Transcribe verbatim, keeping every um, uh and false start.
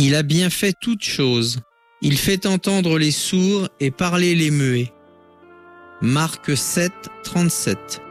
Il a bien fait toutes choses. Il fait entendre les sourds et parler les muets. Marc sept, trente-sept.